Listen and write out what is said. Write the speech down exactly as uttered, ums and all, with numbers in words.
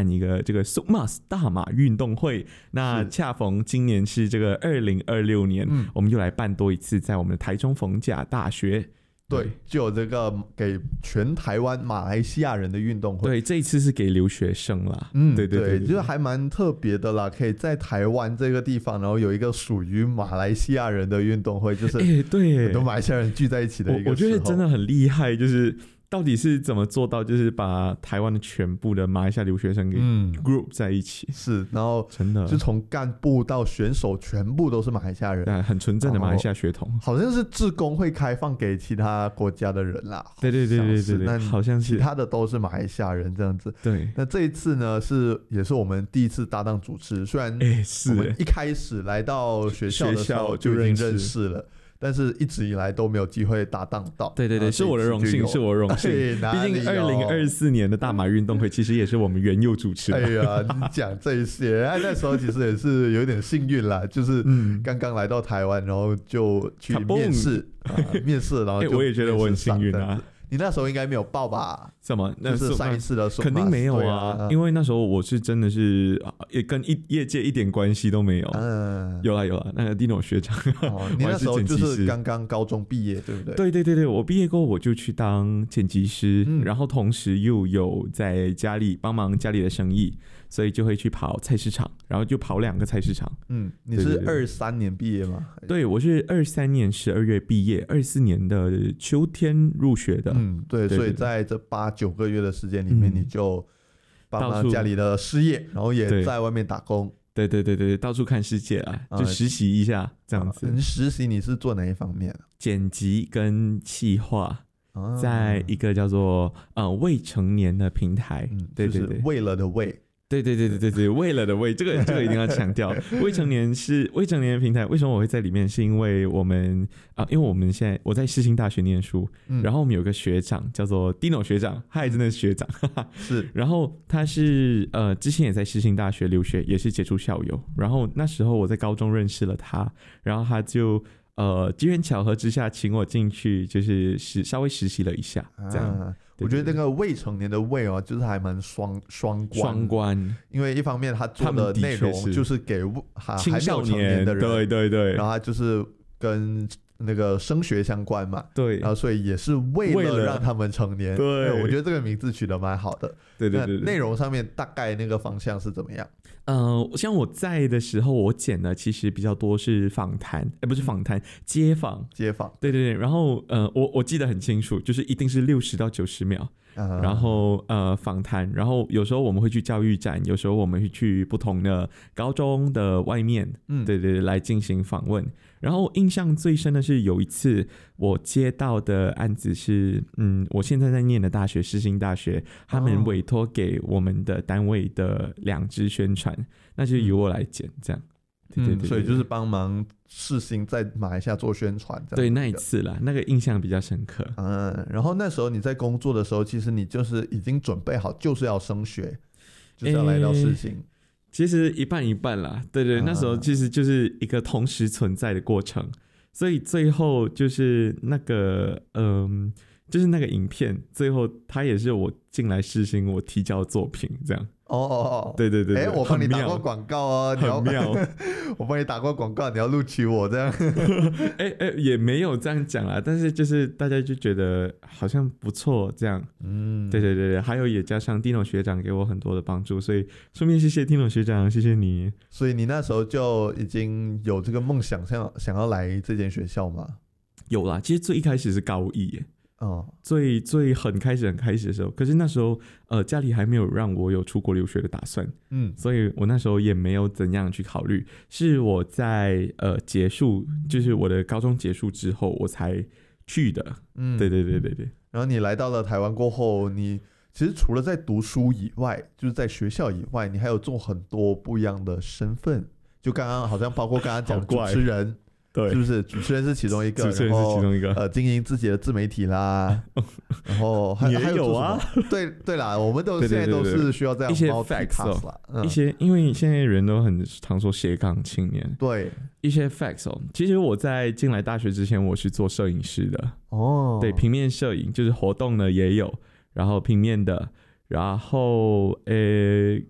办一个这个 Supmas 大马运动会。那恰逢今年是这个二零二六年、嗯，我们又来办多一次，在我们的台中逢甲大学。 对，就有这个给全台湾马来西亚人的运动会。 对，这一次是给留学生啦。 嗯， 对对 对, 对, 对，就是还蛮特别的啦，可以在台湾这个地方，然后有一个属于马来西亚人的运动会，就是哎，对， 很多马来西亚人聚在一起的一个时候。 我, 我觉得真的很厉害，就是到底是怎么做到，就是把台湾的全部的马来西亚留学生给 group 在一起。 嗯、是，然后真的就从干部到选手全部都是马来西亚人， 对，很纯正的马来西亚血统。 好像是志工会开放给其他国家的人啦。 对对对对对对，好像是其他的都是马来西亚人这样子。 对， 那这一次呢，是也是我们第一次搭档主持，虽然我们一开始来到学校的时候就已经认识了。但是一直以来都没有机会搭档到。 对对对，是我的荣幸，是我的荣幸。毕竟二零二四年的大马运动会其实也是我们原佑主持的。 哎呀，你讲这些，那时候其实也是有点幸运啦，就是刚刚来到台湾，然后就去面试、嗯啊，面试，然后就、欸、 我也觉得我很幸运啊。 你那时候应该没有报吧？ 什么？那就是上一次的肯定没有啊，啊因为那时候我是真的是也跟业界一点关系都没有。嗯，有啦有啦，那个 Dino 学长， 哦、你那时候就是刚刚高中毕业，对不对？ 对对对对，我毕业过后我就去当剪辑师、嗯，然后同时又有在家里帮忙家里的生意，所以就会去跑菜市场，然后就跑两个菜市场。 嗯，你是二三年毕业吗？ 对，我是二三年十二月毕业，二四年的秋天入学的。 嗯，对，对对对，所以在这八九个月的时间里面，你就帮忙家里的事业，然后也在外面打工。 对对对对，到处看世界啊，就实习一下、嗯、这样子。 你实习你是做哪一方面？ 剪辑跟企划。在一个叫做呃未成年的平台，嗯、对对对， 就是为了的为。 对对对对对对，为了的为，这个这个一定要强调。未成年是未成年的平台，为什么我会在里面？是因为我们啊、呃，因为我们现在我在世新大学念书、嗯，然后我们有个学长叫做 Dino 学长，他也真的是学长， 是。 然后他是呃之前也在世新大学留学，也是杰出校友。然后那时候我在高中认识了他，然后他就。呃，机缘巧合之下，请我进去，就是实稍微实习了一下，这样。啊、 我觉得那个未成年的未哦，就是还蛮双双关， 双关。 因为一方面他做的内容就是给青少年的人，对对对， 然后他就是跟那个升学相关嘛， 对， 然后所以也是为了让他们成年。 对， 我觉得这个名字取得蛮好的。 对对 对, 对， 内容上面大概那个方向是怎么样？ 呃，像我在的时候，我剪的其实比较多是访谈，哎，不是访谈，街访， 街访。 对对对，然后呃，我我记得很清楚，就是一定是六十到九十秒。Uh, 然后呃访谈，然后有时候我们会去教育展，有时候我们会去不同的高中的外面，嗯，对对对，来进行访问。然后印象最深的是有一次我接到的案子是，嗯，我现在在念的大学世新大学，他们委托给我们的单位的两支宣传，那就由我来剪，这样。对对 对, 对, 对、嗯， 所以就是帮忙世新在马来西亚做宣传， 对那一次啦，那个印象比较深刻。 嗯，然后那时候你在工作的时候，其实你就是已经准备好，就是要升学，就是要来到世新。欸、 其实一半一半啦，对 对, 对、嗯，那时候其实就是一个同时存在的过程，所以最后就是那个嗯。就是那个影片，最后它也是我进来世新我提交的作品，这样。 哦哦哦， 对对对对， 哎、欸，我帮你打过广告哦，你要很妙， 我帮你打过广告，你要录取我这样。 哎哎、欸欸，也没有这样讲啦，但是就是大家就觉得好像不错这样。嗯，对对对对，还有也加上 Dino 学长给我很多的帮助，所以顺便谢谢 Dino 学长，谢谢你。 所以你那时候就已经有这个梦想，想想要来这间学校吗？ 有啦，其实最一开始是高一耶。 哦， 最最很开始很开始的时候，可是那时候呃家里还没有让我有出国留学的打算，嗯，所以我那时候也没有怎样去考虑。是我在呃结束，就是我的高中结束之后，我才去的。嗯，对对对对对。 然后你来到了台湾过后，你其实除了在读书以外，就是在学校以外，你还有做很多不一样的身份。就刚刚好像包括刚刚讲主持人。 对， 是不是主持人是其中一个？ 主持人是其中一个。 呃，经营自己的自媒体啦，然后还你也有啊？ 对对啦，我们都现在都是需要这样一些 facts 啦、 哦嗯，一些因为现在人都很常说斜杠青年， 对一些 facts 哦。其实我在进来大学之前，我是做摄影师的哦， 对，平面摄影就是活动的也有，然后平面的，然后呃。